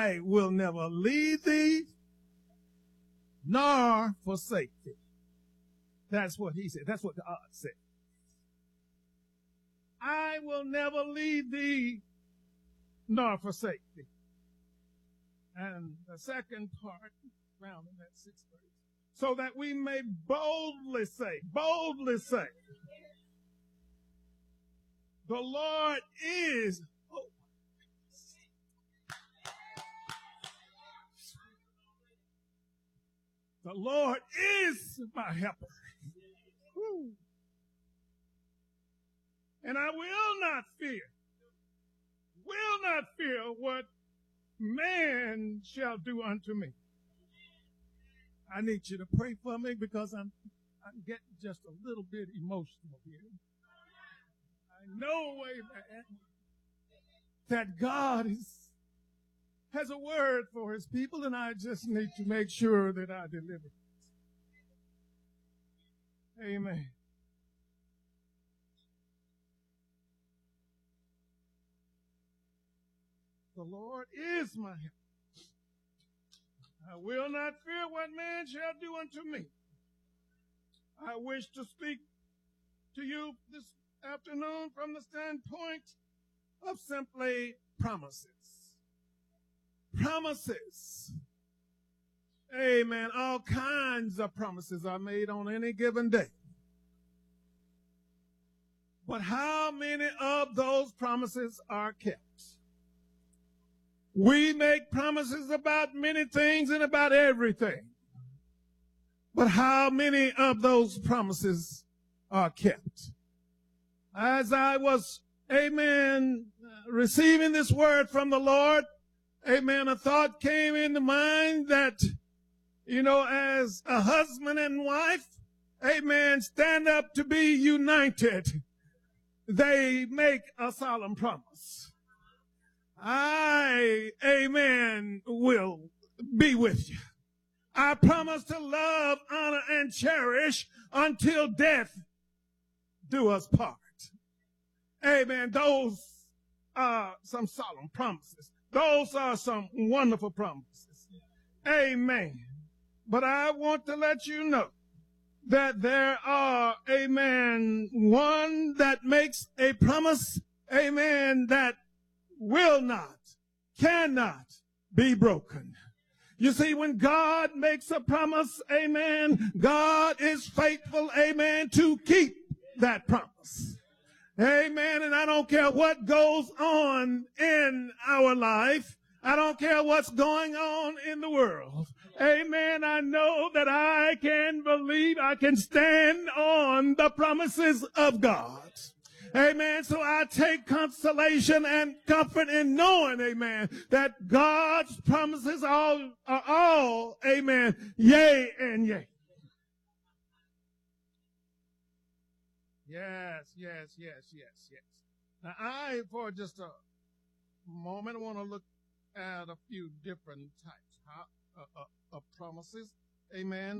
I will never leave thee nor forsake thee. That's what he said. That's what God said. I will never leave thee nor forsake thee. And the second part, found in that 6th verse, so that we may boldly say, the Lord is, the Lord is my helper. Woo. And I will not fear what man shall do unto me. I need you to pray for me because I'm getting just a little bit emotional here. I know way back that God has a word for his people, and I just need to make sure that I deliver it. Amen. The Lord is my help. I will not fear what man shall do unto me. I wish to speak to you this afternoon from the standpoint of simply promises. Promises. Amen. All kinds of promises are made on any given day. But how many of those promises are kept? We make promises about many things and about everything. But how many of those promises are kept? As I was, amen, receiving this word from the Lord, amen, a thought came into mind that, as a husband and wife, amen, stand up to be united. They make a solemn promise. I, amen, will be with you. I promise to love, honor, and cherish until death do us part. Amen. Those are some solemn promises. Those are some wonderful promises. Amen. But I want to let you know that there are, amen, one that makes a promise, amen, that will not, cannot be broken. You see, when God makes a promise, amen, God is faithful, amen, to keep that promise. Amen. And I don't care what goes on in our life. I don't care what's going on in the world. Amen. I know that I can believe, I can stand on the promises of God. Amen. So I take consolation and comfort in knowing, amen, that God's promises are all, amen, yea and yea. Yes. Now for just a moment, want to look at a few different types of promises. Amen.